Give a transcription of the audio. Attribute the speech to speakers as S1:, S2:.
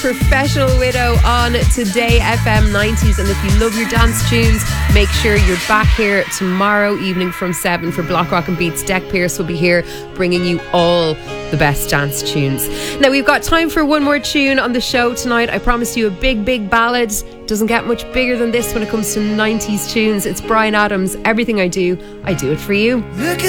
S1: Professional Widow on Today FM 90s. And if you love your dance tunes, make sure you're back here tomorrow evening from 7 for Block Rock and Beats. Deck Pierce will be here bringing you all the best dance tunes. Now we've got time for one more tune on the show tonight. I promised you a big ballad. Doesn't get much bigger than this when it comes to 90s tunes. It's Bryan Adams, Everything I Do it for you.
S2: Look